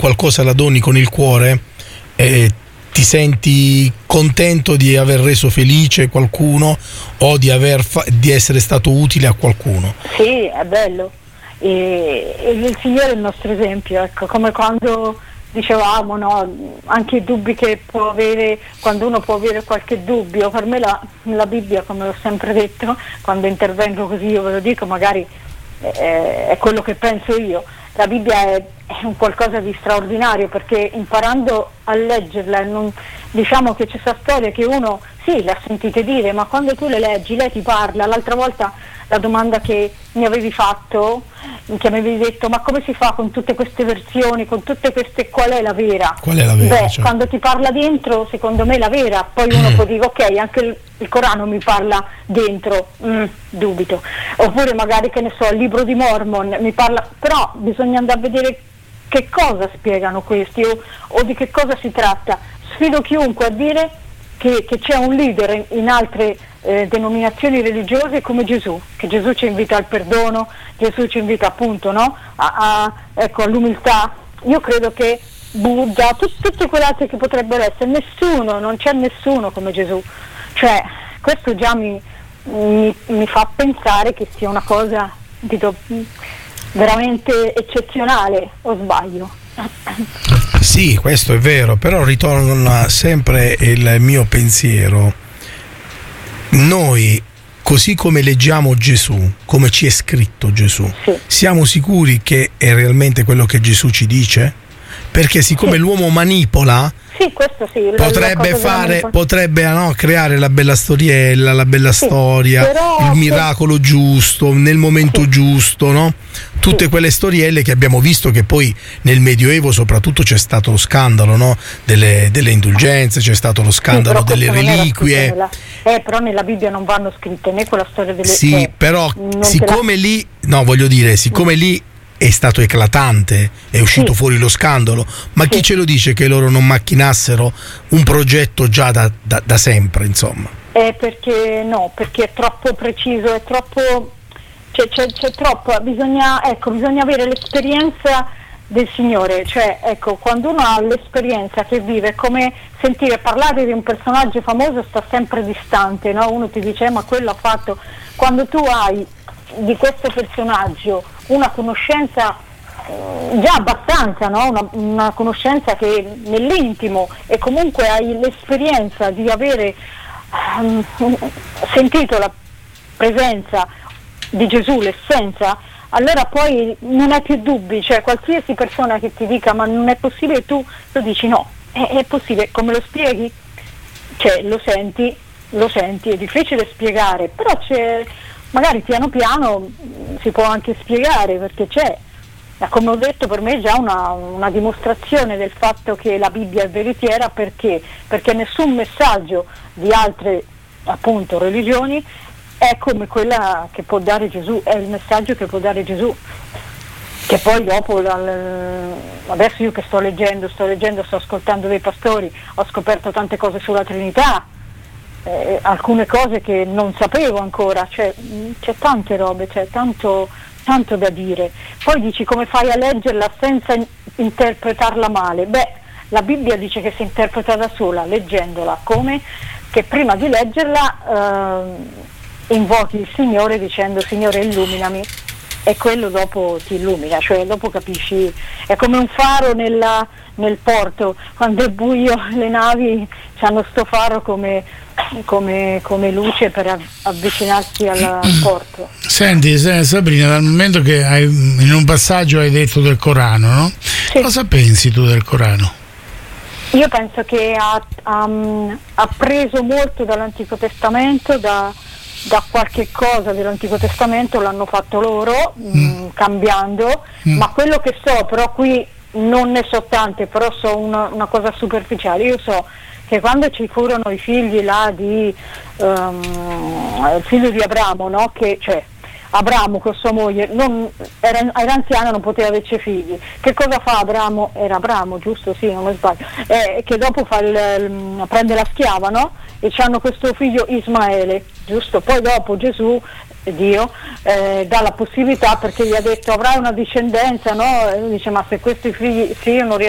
qualcosa la doni con il cuore, ti senti contento di aver reso felice qualcuno o di essere stato utile a qualcuno. Sì, è bello. E il Signore è il nostro esempio, ecco, come quando dicevamo, no, anche i dubbi che può avere, quando uno può avere qualche dubbio. Per me la Bibbia, come ho sempre detto, quando intervengo così io ve lo dico, magari è quello che penso io. La Bibbia è un qualcosa di straordinario, perché imparando a leggerla, diciamo che c'è questa storia che uno sì, l'ha sentite dire, ma quando tu le leggi, lei ti parla. L'altra volta la domanda che mi avevi fatto, che mi avevi detto, ma come si fa con tutte queste versioni, con tutte queste, qual è la vera? Qual è la vera? Beh, cioè, quando ti parla dentro, secondo me è la vera. Poi uno può dire, ok, anche il Corano mi parla dentro, dubito. Oppure magari, che ne so, il libro di Mormon mi parla, però bisogna andare a vedere che cosa spiegano questi o di che cosa si tratta. Sfido chiunque a dire che c'è un leader in altre denominazioni religiose come Gesù, che Gesù ci invita al perdono, Gesù ci invita appunto, no? Ecco, all'umiltà. Io credo che Buddha, tutte quelle altre che potrebbero essere, non c'è nessuno come Gesù. Cioè, questo già mi fa pensare che sia una cosa veramente eccezionale, o sbaglio? Sì, questo è vero, però ritorna sempre il mio pensiero. Noi, così come leggiamo Gesù, come ci è scritto Gesù, sì, siamo sicuri che è realmente quello che Gesù ci dice? Perché siccome l'uomo manipola, sì, questo sì, potrebbe creare la bella storiella, la bella storia, però, il miracolo giusto, nel momento giusto, no? Tutte quelle storielle che abbiamo visto, che poi nel Medioevo soprattutto c'è stato lo scandalo, no? delle indulgenze, c'è stato lo scandalo delle reliquie. Però nella Bibbia non vanno scritte né quella storia delle... Sì, però siccome lì è stato eclatante, è uscito fuori lo scandalo, ma chi ce lo dice che loro non macchinassero un progetto già da sempre, insomma? Perché è troppo preciso, è troppo, c'è troppo, bisogna avere l'esperienza del Signore, cioè ecco, quando uno ha l'esperienza che vive, è come sentire parlare di un personaggio famoso, sta sempre distante, no? Uno ti dice ma quello ha fatto. Quando tu hai di questo personaggio una conoscenza già abbastanza, no? Una conoscenza che nell'intimo, e comunque hai l'esperienza di avere sentito la presenza di Gesù, l'essenza, allora poi non hai più dubbi, cioè qualsiasi persona che ti dica ma non è possibile, tu dici no, è possibile. Come lo spieghi? Cioè lo senti, è difficile spiegare, però magari piano piano si può anche spiegare, perché c'è, ma come ho detto, per me è già una dimostrazione del fatto che la Bibbia è veritiera. Perché nessun messaggio di altre appunto religioni è come quella che può dare Gesù, è il messaggio che può dare Gesù, che poi dopo adesso io che sto leggendo, sto ascoltando dei pastori, ho scoperto tante cose sulla Trinità, alcune cose che non sapevo ancora, c'è tante robe, c'è tanto da dire. Poi dici come fai a leggerla senza interpretarla male? La Bibbia dice che si interpreta da sola, leggendola, come che prima di leggerla invochi il Signore dicendo Signore illuminami, e quello dopo ti illumina, cioè dopo capisci. È come un faro nel porto, quando è buio le navi hanno sto faro come luce per avvicinarsi al porto. Senti Sabrina, dal momento che in un passaggio hai detto del Corano, no? Sì. Cosa pensi tu del Corano? Io penso che ha preso molto dall'Antico Testamento, da qualche cosa dell'Antico Testamento l'hanno fatto loro, cambiando, ma quello che so, però qui non ne so tante, però so una cosa superficiale. Io so che quando ci furono i figli là il figlio di Abramo, no? Che cioè Abramo con sua moglie era anziano, non poteva averci figli. Che cosa fa Abramo? Era Abramo, giusto? Sì, non mi sbaglio. Che dopo prende la schiava, no? E c'hanno questo figlio Ismaele, giusto? Poi dopo Gesù, Dio, dà la possibilità, perché gli ha detto avrai una discendenza, no? E lui dice ma se questi figli, sì, io non riesco